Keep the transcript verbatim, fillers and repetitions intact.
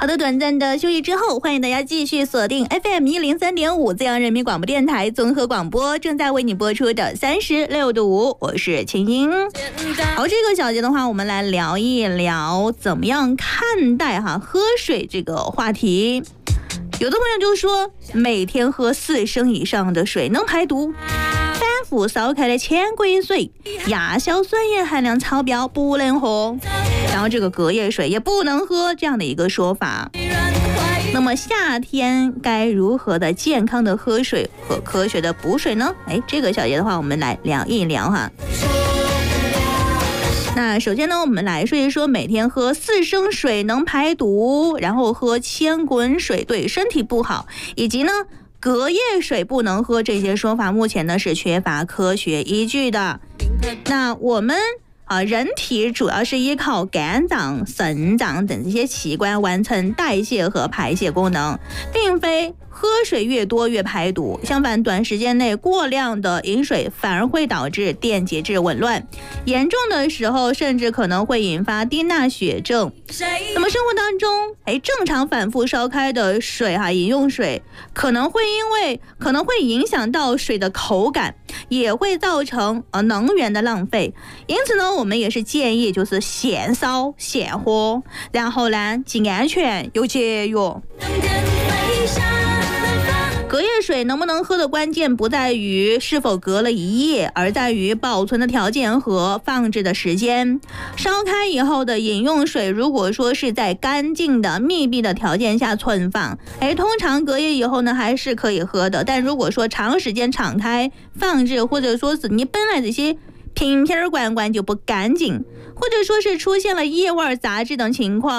好的，短暂的休息之后，欢迎大家继续锁定 F M 一零三点五 浙江人民广播电台综合广播，正在为你播出的三十六度五，我是秦英。好，这个小节的话，我们来聊一聊怎么样看待哈喝水这个话题。有的朋友就说，每天喝四升以上的水能排毒，反复烧开的铅贵水、亚硝酸盐含量超标不能喝，然后这个隔夜水也不能喝，这样的一个说法。那么夏天该如何的健康的喝水和科学的补水呢？哎，这个小节的话，我们来聊一聊哈。那首先呢，我们来说一说每天喝四升水能排毒，然后喝铅滚水对身体不好，以及呢隔夜水不能喝，这些说法目前呢是缺乏科学依据的。那我们啊，人体主要是依靠肝脏、肾脏等这些器官完成代谢和排泄功能，并非喝水越多越排毒。相反，短时间内过量的饮水反而会导致电解质紊乱，严重的时候甚至可能会引发低钠血症。那么生活当中，哎，正常反复烧开的水哈、啊，饮用水可能会因为可能会影响到水的口感，也会造成呃能源的浪费。因此呢，我们也是建议就是现烧现喝，然后呢既安全又节约。隔夜水能不能喝的关键不在于是否隔了一夜，而在于保存的条件和放置的时间。烧开以后的饮用水，如果说是在干净的密闭的条件下存放，哎，通常隔夜以后呢还是可以喝的。但如果说长时间敞开放置，或者说是你本来这些瓶瓶罐罐就不干净，或者说是出现了异味、杂质等情况，